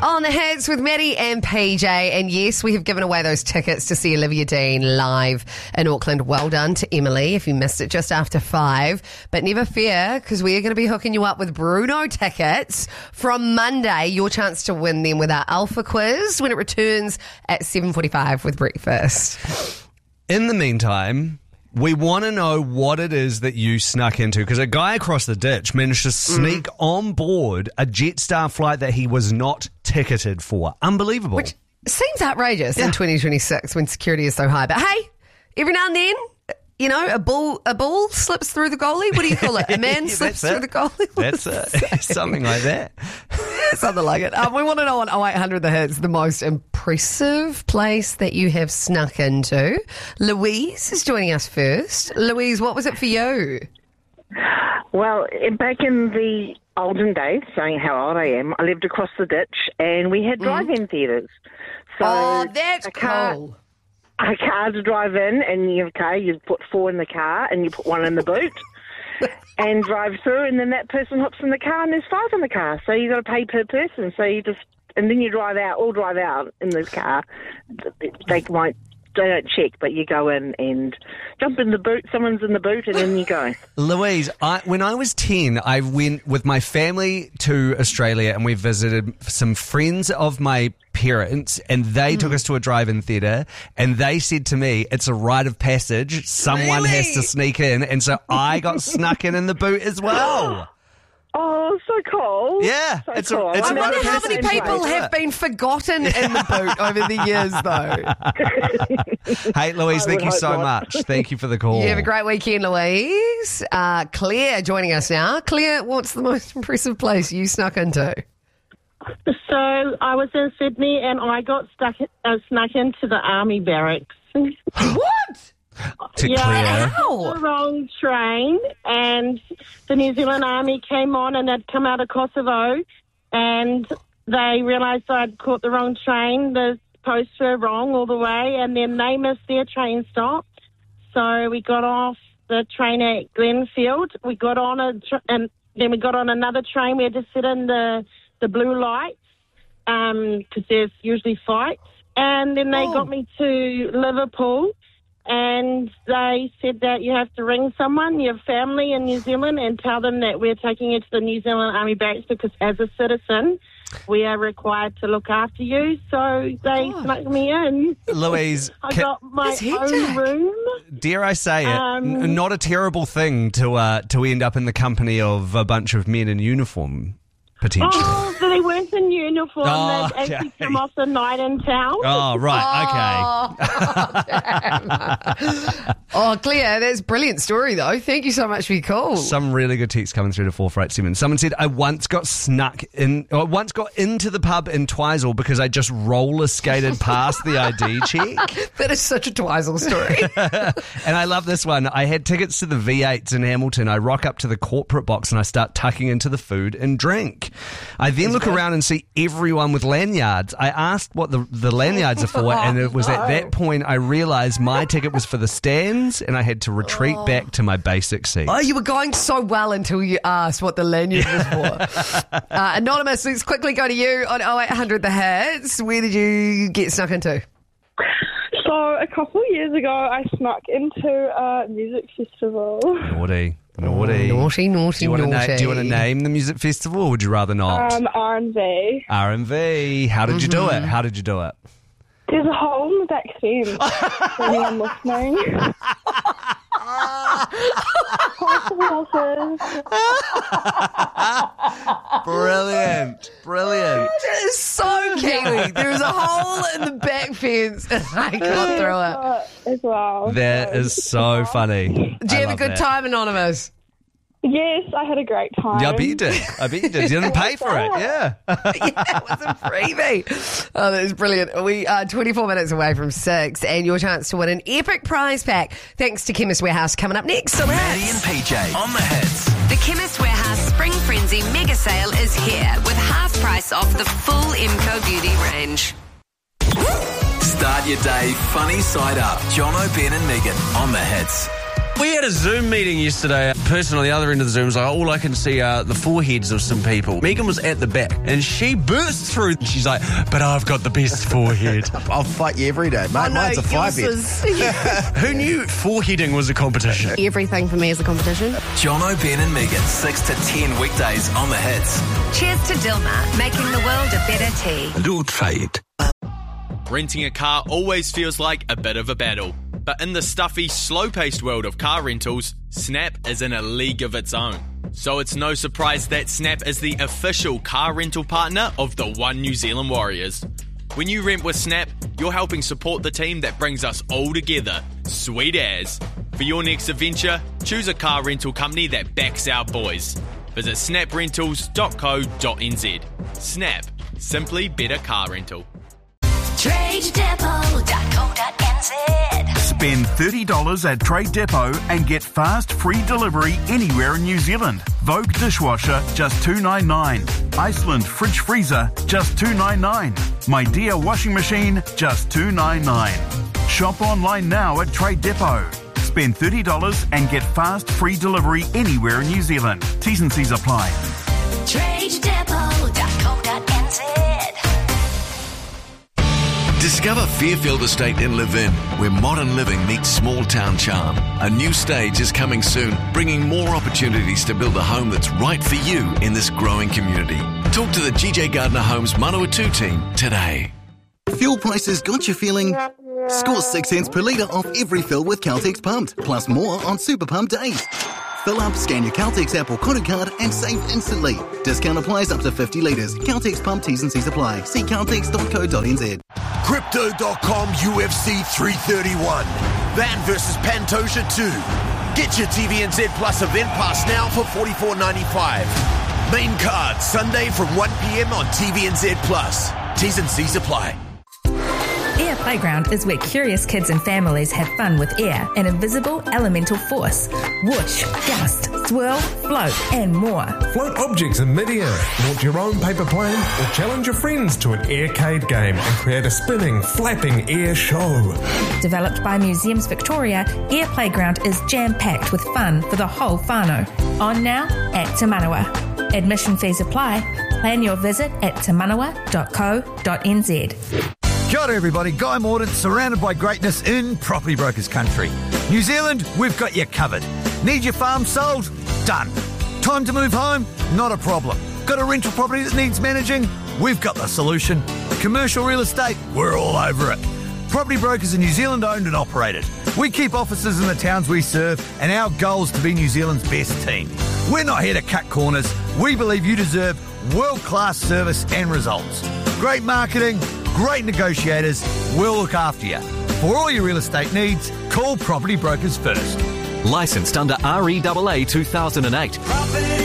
On the Hits with Maddie and PJ. And yes, we have given away those tickets to see Olivia Dean live in Auckland. Well done to Emily if you missed it just after 5. But never fear, because we are going to be hooking you up with Bruno tickets from Monday. Your chance to win them with our Alpha quiz when it returns at 7:45 with breakfast. In the meantime, we want to know what it is that you snuck into, because a guy across the ditch managed to sneak on board a Jetstar flight that he was not ticketed for. Unbelievable. Which seems outrageous in 2026 when security is so high. But hey, every now and then, you know, a ball slips through the goalie. What do you call it? A man slips through the goalie? That's it. Something like that. Something like it. We want to know on 0800 The Hits the most impressive place that you have snuck into. Louise is joining us first. Louise, what was it for you? Well, back in the olden days, saying how old I am, I lived across the ditch and we had drive-in theatres. So that's cool. A car to drive in, and you put 4 in the car and you put 1 in the boot and drive through, and then that person hops in the car and there's 5 in the car. So you got to pay per person. So you just, and then you drive out in the car. They don't check, but you go in and jump in the boot, someone's in the boot, and then you go. Louise, when I was 10, I went with my family to Australia and we visited some friends of my parents, and they took us to a drive-in theatre, and they said to me, it's a rite of passage. Someone has to sneak in, and so I got snuck in the boot as well. Oh, so cool. Yeah. So cool. I wonder how many people have been forgotten in the boot over the years, though. Hey, Louise, thank you so much. Thank you for the call. You have a great weekend, Louise. Claire joining us now. Claire, what's the most impressive place you snuck into? So I was in Sydney and I got snuck into the army barracks. What? Claire. The wrong train, and the New Zealand Army came on and they'd come out of Kosovo, and they realised I'd caught the wrong train. The posts were wrong all the way, and then they missed their train stop. So we got off the train at Glenfield. We got on and then we got on another train. We had to sit in the blue lights because there's usually fights. And then they got me to Liverpool. And they said that you have to ring someone, your family in New Zealand, and tell them that we're taking you to the New Zealand Army barracks because as a citizen, we are required to look after you. So they snuck me in. Louise, I got my own room. Dare I say it, not a terrible thing to end up in the company of a bunch of men in uniform. Potentially. Oh, so they weren't in uniform. They'd actually come off the night in town. Oh, right. Okay. Oh, Claire, that's a brilliant story, though. Thank you so much for your call. Some really good text coming through to 4487. Someone said, I once got into the pub in Twizel because I just roller skated past the ID check. That is such a Twizel story. And I love this one. I had tickets to the V8s in Hamilton. I rock up to the corporate box and I start tucking into the food and drink. I then look around and see everyone with lanyards. I asked what the lanyards are for, and it was at that point I realised my ticket was for the stands, and I had to retreat back to my basic seat. Oh, you were going so well until you asked what the lanyard was for. Anonymous, let's quickly go to you on 0800 The Hits. Where did you get snuck into? So a couple of years ago, I snuck into a music festival. Naughty. Naughty. Do you want to name the music festival, or would you rather not? R&V. R&V. How did you do it? There's a hole in the back fence. For anyone listening. Brilliant. That is so Kiwi. There's a hole in the back fence and I got through it. As well. That is so funny. Do you have a good time, Anonymous? Yes, I had a great time. Yeah, I bet you did. You didn't pay for it. Yeah. Yeah, it was a freebie. Oh, that is brilliant. We are 24 minutes away from 6 and your chance to win an epic prize pack thanks to Chemist Warehouse coming up next. So Maddie and PJ on the Hits. The Chemist Warehouse Spring Frenzy mega sale is here with half price off the full Imco beauty range. Start your day funny side up. John O'Ben and Megan on the Hits. We had a Zoom meeting yesterday. A person on the other end of the Zoom was like, all I can see are the foreheads of some people. Megan was at the back and she burst through. She's like, but I've got the best forehead. I'll fight you every day, mate. Mine's a 5-head. Who knew foreheading was a competition? Everything for me is a competition. Jono, Ben and Megan, 6 to 10 weekdays on the hits. Cheers to Dilmah, making the world a better tea. Low trade. Renting a car always feels like a bit of a battle. But in the stuffy, slow-paced world of car rentals, Snap is in a league of its own. So it's no surprise that Snap is the official car rental partner of the One New Zealand Warriors. When you rent with Snap, you're helping support the team that brings us all together. Sweet as. For your next adventure, choose a car rental company that backs our boys. Visit snaprentals.co.nz. Snap. Simply better car rental. TradeDepot.co.nz. Spend $30 at Trade Depot and get fast, free delivery anywhere in New Zealand. Vogue dishwasher, just $2.99. Iceland fridge freezer, just $2.99. My Dear washing machine, just $2.99. Shop online now at Trade Depot. Spend $30 and get fast, free delivery anywhere in New Zealand. T's and C's apply. TradeDepot.co.nz. Discover Fairfield Estate in Levin, where modern living meets small town charm. A new stage is coming soon, bringing more opportunities to build a home that's right for you in this growing community. Talk to the GJ Gardner Homes Manawatu team today. Fuel prices got you feeling? Score 6 cents per litre off every fill with Caltex Pumped, plus more on Super Pump days. Fill up, scan your Caltex app or Kodu card and save instantly. Discount applies up to 50 litres. Caltex Pump T's and C's apply. See caltex.co.nz. Crypto.com UFC 331. Van vs Pantoja 2. Get your TVNZ Plus event pass now for $44.95. Main card Sunday from 1 p.m. on TVNZ Plus. T's and C's apply. Air Playground is where curious kids and families have fun with air, an invisible elemental force. Whoosh, gust, swirl, float, and more. Float objects in mid-air, launch your own paper plane, or challenge your friends to an aircade game and create a spinning, flapping air show. Developed by Museums Victoria, Air Playground is jam-packed with fun for the whole whānau. On now at Te Manawa. Admission fees apply. Plan your visit at temanawa.co.nz. Kia ora everybody, Guy Mordaunt, surrounded by greatness in Property Brokers country. New Zealand, we've got you covered. Need your farm sold? Done. Time to move home? Not a problem. Got a rental property that needs managing? We've got the solution. Commercial real estate? We're all over it. Property Brokers are New Zealand owned and operated. We keep offices in the towns we serve, and our goal is to be New Zealand's best team. We're not here to cut corners. We believe you deserve world-class service and results. Great marketing, great negotiators, we'll look after you. For all your real estate needs, call Property Brokers first. Licensed under REAA 2008.